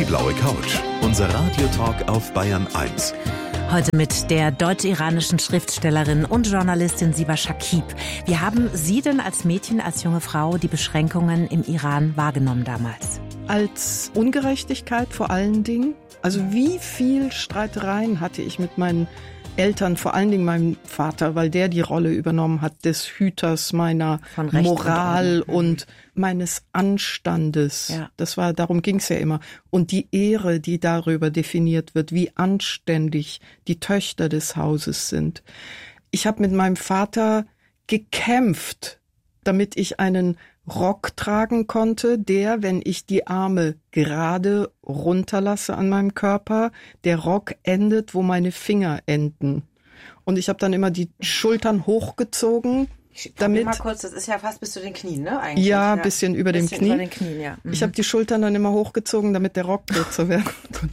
Die blaue Couch. Unser Radiotalk auf Bayern 1. Heute mit der deutsch-iranischen Schriftstellerin und Journalistin Siba Shakib. Wie haben Sie denn als Mädchen, als junge Frau die Beschränkungen im Iran wahrgenommen damals? Als Ungerechtigkeit vor allen Dingen. Also wie viel Streitereien hatte ich mit meinen Eltern, vor allen Dingen meinem Vater, weil der die Rolle übernommen hat des Hüters meiner Moral und meines Anstandes. Ja. Darum ging's ja immer. Und die Ehre, die darüber definiert wird, wie anständig die Töchter des Hauses sind. Ich habe mit meinem Vater gekämpft, damit ich einen Rock tragen konnte, der, wenn ich die Arme gerade runterlasse an meinem Körper, der Rock endet, wo meine Finger enden. Und ich habe dann immer die Schultern hochgezogen, damit mal kurz, das ist ja fast bis zu den Knien, ne? Eigentlich. Ja, ein bisschen über den Knien. Über den Knien, ja. Ich habe die Schultern dann immer hochgezogen, damit der Rock kürzer wird.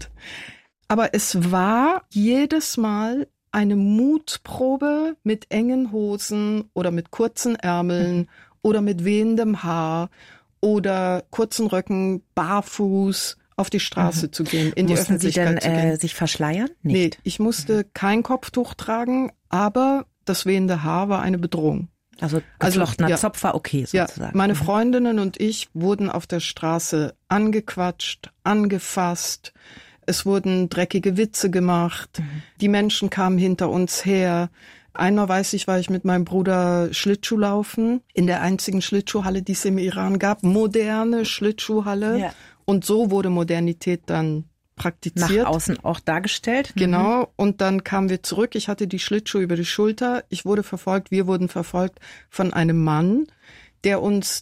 Aber es war jedes Mal eine Mutprobe mit engen Hosen oder mit kurzen Ärmeln oder mit wehendem Haar oder kurzen Röcken, barfuß auf die Straße zu gehen, in die Öffentlichkeit zu gehen. Mussten Sie denn sich verschleiern? Nicht? Nee, ich musste kein Kopftuch tragen, aber das wehende Haar war eine Bedrohung. Also geflochtener Zopf war okay sozusagen. Ja, meine Freundinnen und ich wurden auf der Straße angequatscht, angefasst. Es wurden dreckige Witze gemacht. Die Menschen kamen hinter uns her. Einmal weiß ich, war ich mit meinem Bruder Schlittschuhlaufen in der einzigen Schlittschuhhalle, die es im Iran gab. Moderne Schlittschuhhalle. Ja. Und so wurde Modernität dann praktiziert. Nach außen auch dargestellt. Genau. Und dann kamen wir zurück. Ich hatte die Schlittschuhe über die Schulter. Ich wurde verfolgt. Wir wurden verfolgt von einem Mann, der uns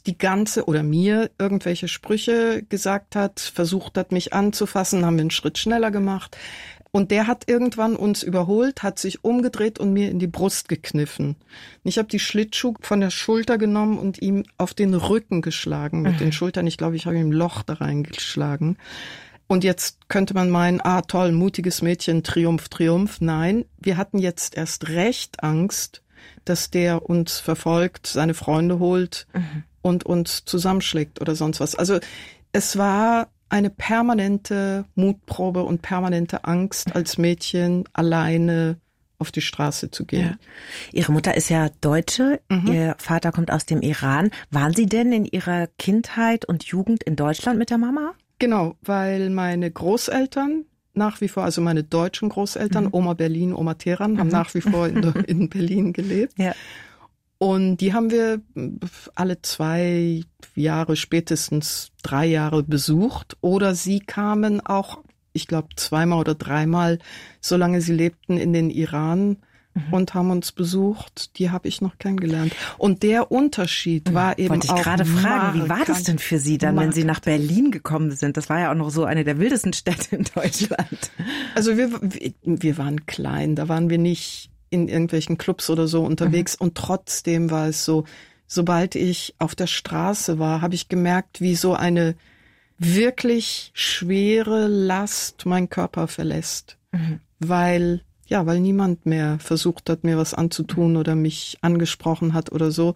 mir irgendwelche Sprüche gesagt hat, versucht hat, mich anzufassen, haben wir einen Schritt schneller gemacht. Und der hat irgendwann uns überholt, hat sich umgedreht und mir in die Brust gekniffen. Ich habe die Schlittschuhe von der Schulter genommen und ihm auf den Rücken geschlagen mit den Schultern. Ich glaube, ich habe ihm ein Loch da reingeschlagen. Und jetzt könnte man meinen, toll, mutiges Mädchen, Triumph, Triumph. Nein, wir hatten jetzt erst recht Angst, dass der uns verfolgt, seine Freunde holt und uns zusammenschlägt oder sonst was. Also es war eine permanente Mutprobe und permanente Angst als Mädchen alleine auf die Straße zu gehen. Ja. Ihre Mutter ist ja Deutsche, Ihr Vater kommt aus dem Iran. Waren Sie denn in Ihrer Kindheit und Jugend in Deutschland mit der Mama? Genau, weil meine Großeltern nach wie vor, also meine deutschen Großeltern, Oma Berlin, Oma Teheran, haben nach wie vor in Berlin gelebt. Ja. Und die haben wir alle 2 Jahre, spätestens 3 Jahre besucht. Oder sie kamen auch, ich glaube 2-mal oder 3-mal, solange sie lebten, in den Iran und haben uns besucht. Die habe ich noch kennengelernt. Und der Unterschied war eben auch Wollte ich gerade fragen, wie war das denn für Sie dann, wenn Sie nach Berlin gekommen sind? Das war ja auch noch so eine der wildesten Städte in Deutschland. Also wir waren klein, da waren wir nicht in irgendwelchen Clubs oder so unterwegs. Und trotzdem war es so, sobald ich auf der Straße war, habe ich gemerkt, wie so eine wirklich schwere Last meinen Körper verlässt. Weil niemand mehr versucht hat, mir was anzutun oder mich angesprochen hat oder so.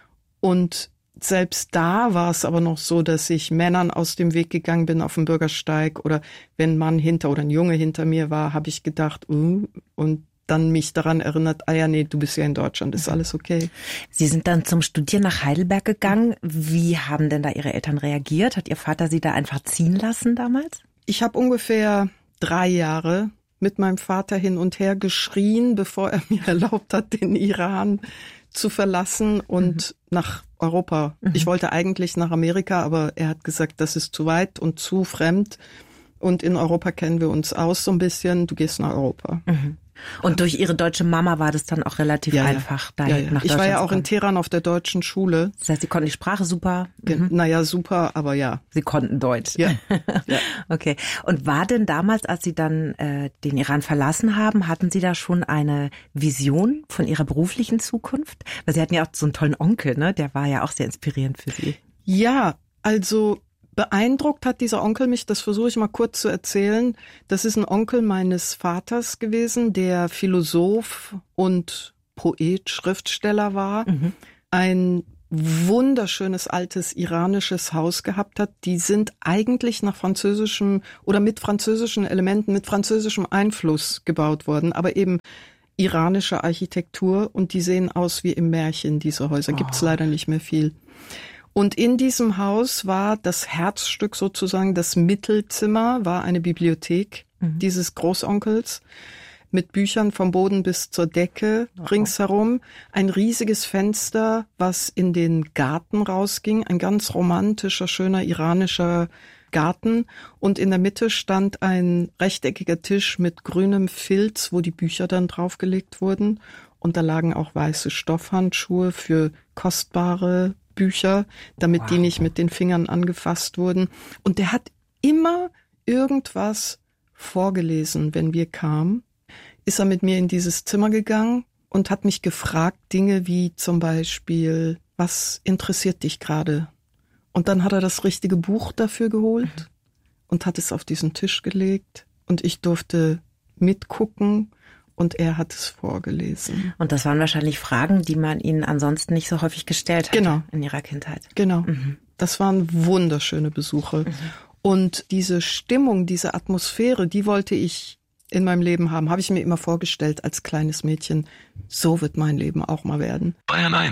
Und selbst da war es aber noch so, dass ich Männern aus dem Weg gegangen bin auf dem Bürgersteig oder wenn ein Mann oder ein Junge hinter mir war, habe ich gedacht, und dann mich daran erinnert, du bist ja in Deutschland, ist alles okay. Sie sind dann zum Studieren nach Heidelberg gegangen. Wie haben denn da Ihre Eltern reagiert? Hat Ihr Vater Sie da einfach ziehen lassen damals? Ich habe ungefähr 3 Jahre mit meinem Vater hin und her geschrien, bevor er mir erlaubt hat, den Iran zu verlassen und nach Europa. Ich wollte eigentlich nach Amerika, aber er hat gesagt, das ist zu weit und zu fremd. Und in Europa kennen wir uns aus so ein bisschen. Du gehst nach Europa. Und durch Ihre deutsche Mama war das dann auch relativ einfach, da nach Deutschland Ich war ja auch zu kommen. in Teheran auf der deutschen Schule. Das heißt, Sie konnten die Sprache super? Naja, super, aber ja. Sie konnten Deutsch? Ja. Okay. Und war denn damals, als Sie dann den Iran verlassen haben, hatten Sie da schon eine Vision von Ihrer beruflichen Zukunft? Weil Sie hatten ja auch so einen tollen Onkel, ne? Der war ja auch sehr inspirierend für Sie. Ja, also beeindruckt hat dieser Onkel mich, das versuche ich mal kurz zu erzählen. Das ist ein Onkel meines Vaters gewesen, der Philosoph und Poet, Schriftsteller war. Ein wunderschönes altes iranisches Haus gehabt hat. Die sind eigentlich nach französischem oder mit französischen Elementen, mit französischem Einfluss gebaut worden, aber eben iranische Architektur und die sehen aus wie im Märchen, diese Häuser. Gibt's leider nicht mehr viel. Und in diesem Haus war das Herzstück sozusagen, das Mittelzimmer, war eine Bibliothek dieses Großonkels mit Büchern vom Boden bis zur Decke ringsherum. Ein riesiges Fenster, was in den Garten rausging. Ein ganz romantischer, schöner iranischer Garten. Und in der Mitte stand ein rechteckiger Tisch mit grünem Filz, wo die Bücher dann draufgelegt wurden. Und da lagen auch weiße Stoffhandschuhe für kostbare Bücher, damit die nicht mit den Fingern angefasst wurden. Und der hat immer irgendwas vorgelesen, wenn wir kamen. Ist er mit mir in dieses Zimmer gegangen und hat mich gefragt, Dinge wie zum Beispiel, was interessiert dich gerade? Und dann hat er das richtige Buch dafür geholt und hat es auf diesen Tisch gelegt und ich durfte mitgucken und er hat es vorgelesen. Und das waren wahrscheinlich Fragen, die man Ihnen ansonsten nicht so häufig gestellt hat in Ihrer Kindheit. Genau, das waren wunderschöne Besuche. Und diese Stimmung, diese Atmosphäre, die wollte ich in meinem Leben haben, habe ich mir immer vorgestellt als kleines Mädchen. So wird mein Leben auch mal werden. Bayern 1.